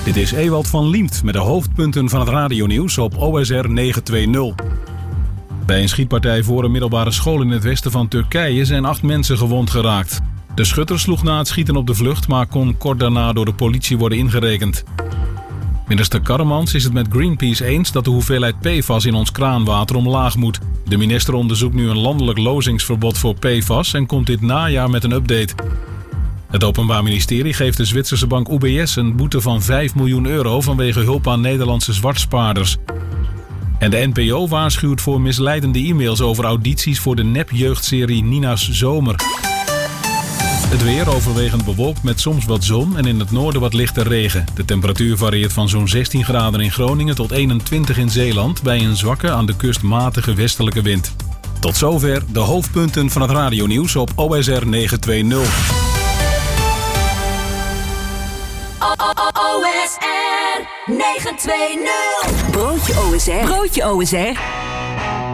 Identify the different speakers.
Speaker 1: Dit is Ewald van Liemt met de hoofdpunten van het radionieuws op OSR 920. Bij een schietpartij voor een middelbare school in het westen van Turkije zijn 8 mensen gewond geraakt. De schutter sloeg na het schieten op de vlucht, maar kon kort daarna door de politie worden ingerekend. Minister Karremans is het met Greenpeace eens dat de hoeveelheid PFAS in ons kraanwater omlaag moet. De minister onderzoekt nu een landelijk lozingsverbod voor PFAS en komt dit najaar met een update. Het Openbaar Ministerie geeft de Zwitserse bank UBS een boete van 5 miljoen euro vanwege hulp aan Nederlandse zwartspaarders. En de NPO waarschuwt voor misleidende e-mails over audities voor de nepjeugdserie Nina's Zomer. Het weer overwegend bewolkt met soms wat zon en in het noorden wat lichte regen. De temperatuur varieert van zo'n 16 graden in Groningen tot 21 in Zeeland bij een zwakke aan de kust matige westelijke wind. Tot zover de hoofdpunten van het radionieuws op OSR 920.
Speaker 2: OSR 920. Broodje OSR. Broodje OSR.